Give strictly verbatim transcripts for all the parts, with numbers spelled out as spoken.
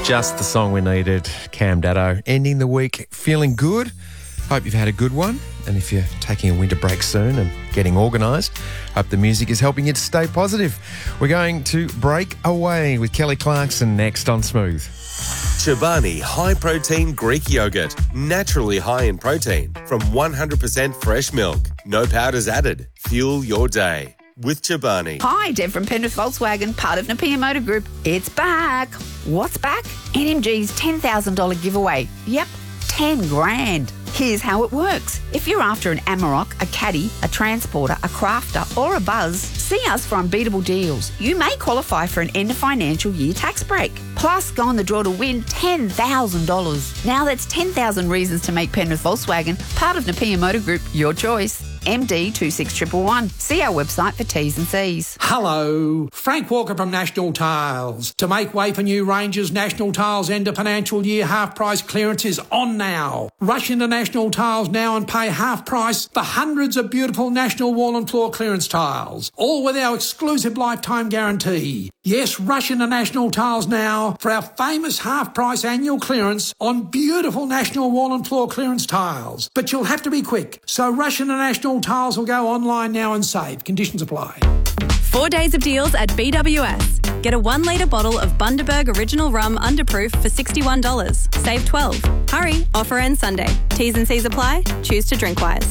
Just the song we needed. Cam Daddo ending the week feeling good. Hope you've had a good one. And if you're taking a winter break soon and getting organised, hope the music is helping you to stay positive. We're going to break away with Kelly Clarkson next on Smooth. Chobani High Protein Greek Yogurt. Naturally high in protein from one hundred percent fresh milk. No powders added. Fuel your day with Chobani. Hi, Deb from Penrith Volkswagen, part of Napier Motor Group. It's back. What's back? N M G's ten thousand dollars giveaway. Yep, ten grand. Here's how it works. If you're after an Amarok, a Caddy, a Transporter, a Crafter or a Buzz, see us for unbeatable deals. You may qualify for an end of financial year tax break. Plus, go on the draw to win ten thousand dollars. Now that's ten thousand reasons to make Penrith Volkswagen part of Napier Motor Group your choice. M D two six one one one. See our website for T's and C's. Hello, Frank Walker from National Tiles. To make way for new ranges, National Tiles end of financial year half price clearance is on now. Rush into National Tiles now and pay half price for hundreds of beautiful National wall and floor clearance tiles, all with our exclusive lifetime guarantee. Yes, rush into National Tiles now for our famous half price annual clearance on beautiful National wall and floor clearance tiles. But you'll have to be quick, so rush into National Tiles will go online now and save. Conditions apply. Four days of deals at B W S. Get a one litre bottle of Bundaberg Original Rum Underproof for sixty-one dollars. Save twelve dollars. Hurry, offer ends Sunday. T's and C's apply. Choose to drink wise.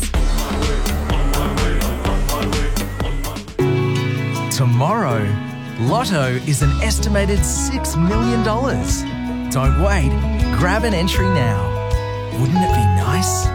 Tomorrow, Lotto is an estimated six million dollars. Don't wait. Grab an entry now. Wouldn't it be nice?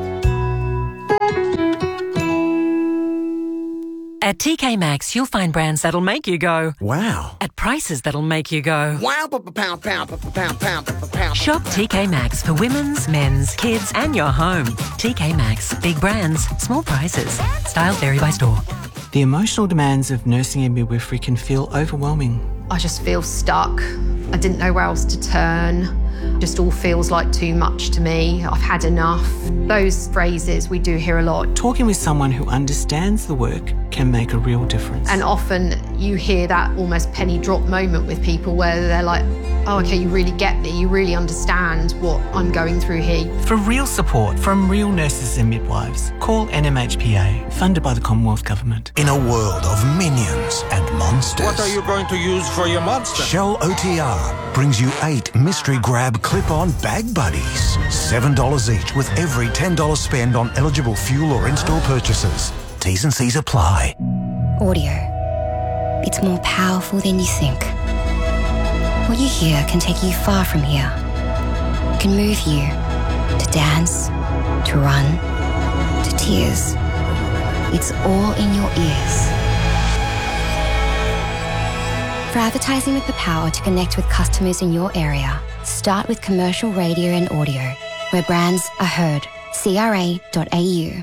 At T K Maxx, you'll find brands that'll make you go, wow, at prices that'll make you go, wow, pound, pound, pound, pound, pound, pound. Shop T K Maxx for women's, men's, kids, and your home. T K Maxx, big brands, small prices. Styles vary by store. The emotional demands of nursing and midwifery can feel overwhelming. I just feel stuck. I didn't know where else to turn. Just all feels like too much to me. I've had enough. Those phrases we do hear a lot. Talking with someone who understands the work can make a real difference. And often you hear that almost penny drop moment with people where they're like, oh, okay, you really get me. You really understand what I'm going through here. For real support from real nurses and midwives, call N M H P A, funded by the Commonwealth Government. In a world of minions and monsters. What are you going to use for your monster? Shell O T R brings you eight mystery grab clip-on bag buddies. seven dollars each with every ten dollars spend on eligible fuel or in-store purchases. T's and C's apply. Audio. It's more powerful than you think. What you hear can take you far from here. It can move you to dance, to run, to tears. It's all in your ears. For advertising with the power to connect with customers in your area, start with commercial radio and audio, where brands are heard. C R A dot A U.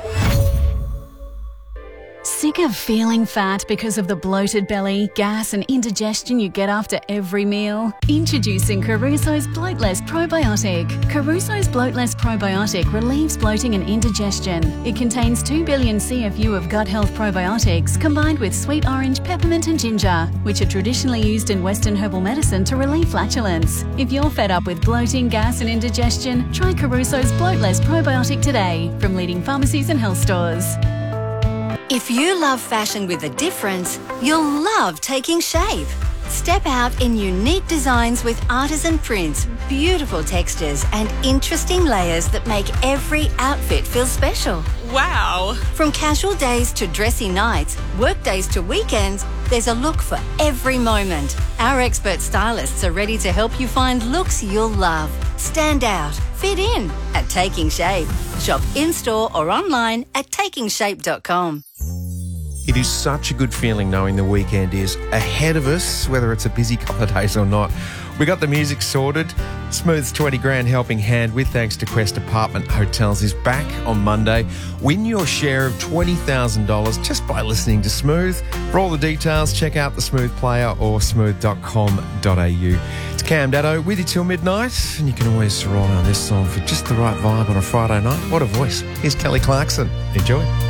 Sick of feeling fat because of the bloated belly, gas and indigestion you get after every meal? Introducing Caruso's Bloatless Probiotic. Caruso's Bloatless Probiotic relieves bloating and indigestion. It contains two billion C F U of gut health probiotics combined with sweet orange, peppermint and ginger, which are traditionally used in Western herbal medicine to relieve flatulence. If you're fed up with bloating, gas and indigestion, try Caruso's Bloatless Probiotic today from leading pharmacies and health stores. If you love fashion with a difference, you'll love Taking Shape. Step out in unique designs with artisan prints, beautiful textures and interesting layers that make every outfit feel special. Wow! From casual days to dressy nights, work days to weekends, there's a look for every moment. Our expert stylists are ready to help you find looks you'll love. Stand out, fit in at Taking Shape. Shop in-store or online at taking shape dot com. It is such a good feeling knowing the weekend is ahead of us, whether it's a busy couple of days or not. We got the music sorted. Smooth's twenty grand helping hand with thanks to Quest Apartment Hotels is back on Monday. Win your share of twenty thousand dollars just by listening to Smooth. For all the details, check out the Smooth Player or smooth dot com dot a u. It's Cam Daddo with you till midnight, and you can always rely on this song for just the right vibe on a Friday night. What a voice. Here's Kelly Clarkson. Enjoy.